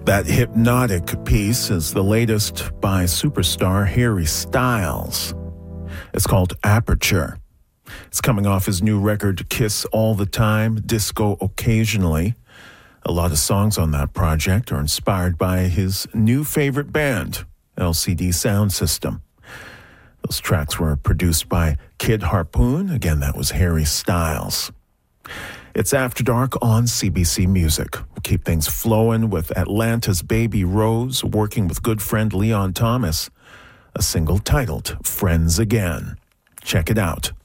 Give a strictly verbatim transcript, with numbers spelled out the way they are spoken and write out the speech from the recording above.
That hypnotic piece is the latest by superstar Harry Styles. It's called Aperture. It's coming off his new record, Kiss All the Time, Disco Occasionally. A lot of songs on that project are inspired by his new favorite band, L C D Sound System. Those tracks were produced by Kid Harpoon. Again, that was Harry Styles. It's After Dark on C B C Music. We'll keep things flowing with Atlanta's Baby Rose working with good friend Leon Thomas, a single titled Friends Again. Check it out.